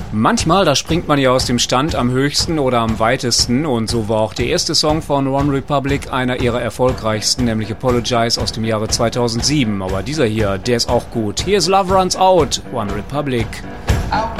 Manchmal, da springt man ja aus dem Stand am höchsten oder am weitesten, und so war auch der erste Song von OneRepublic einer ihrer erfolgreichsten, nämlich Apologize aus dem Jahre 2007. Aber dieser hier, der ist auch gut. Hier ist Love Runs Out, OneRepublic.